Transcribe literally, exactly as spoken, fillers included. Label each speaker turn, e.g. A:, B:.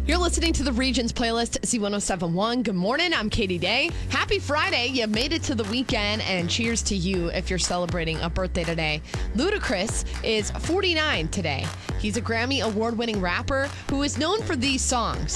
A: You're listening to the Regions playlist, Z one oh seven point one. Good morning. I'm Katie Day. Happy Friday. You made it to the weekend, and cheers to you if you're celebrating a birthday today. Ludacris is forty-nine today. He's a Grammy award-winning rapper who is known for these songs.